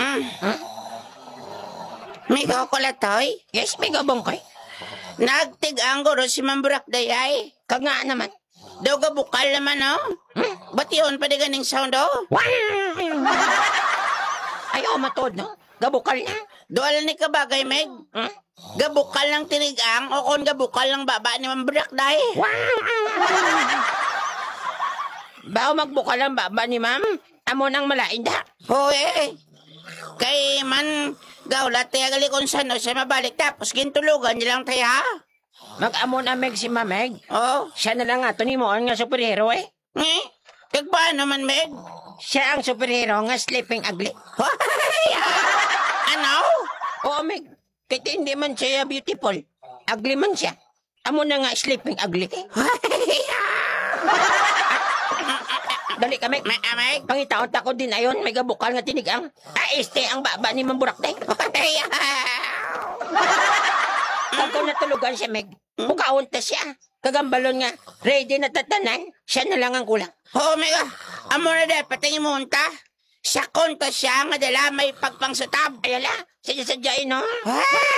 May kukulatoy? Yes, may gabong koy. Nagtigang guro si Mamburak dayay. Kaga naman. Daw bukal naman, oh. Ba't yun? Pwede ganing sound, oh. Ayaw matod, no? Gabukal na. Dual ni kabagay, Meg. Gabukal ng tinigang o kung gabukal ng baba ni Mamburak day. Bao magbukal ang baba ni ma'am. Amo nang malain da. Hoy, kay man gawlat tayo gali kung saan siya mabalik tapos gintulugan niya lang tayo, ha? Mag-amo na Meg si Mameg. Oh, Siya na lang ato ni mo nga superhero eh. kag paano man, Meg? Siya ang superhero nga sleeping ugly. Ano? Oo, Meg. Kahit hindi man siya beautiful. Ugly man siya. Amo na nga sleeping ugly. Dali ka, Meg. Meg? Pangitaon ta ko din ayon. May gabukal nga tinigang. Este ang baba ni Mamburak day. Pagka natulugan siya, Meg. Mukaon ta siya. Kagambalon nga. Ready na tatanan. Siya na lang ang kulang. Oh, Meg, amo na dahil patingin mo unta. Sa konta siya nga dala may pagpangsutab. Ayala. Sadya-sadyain, no?